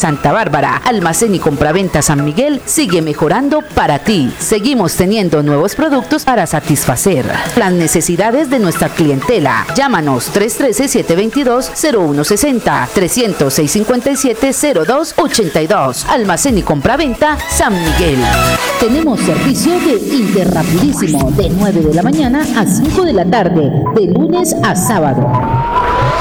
Santa Bárbara. Almacén y compraventa San Miguel sigue mejorando para ti. Seguimos teniendo nuevos productos para satisfacer las necesidades de nuestra clientela. Llámanos 313-722-0160, 300-657-0282. Almacén y compraventa San Miguel. Tenemos servicio de Interrapidísimo de 9 de la mañana a 5 de la tarde, de lunes a sábado.